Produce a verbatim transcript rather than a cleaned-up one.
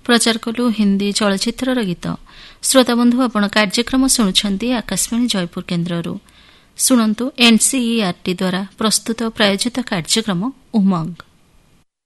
प्रचार कलु हिंदी चलचित्रर गीत। श्रोताबंधु आपण कार्यक्रम शुणुछंती आकाशवाणी जयपुर केन्द्ररू। शुणन्तु एनसीईआरटी द्वारा प्रस्तुत प्रायोजित कार्यक्रम उमंग।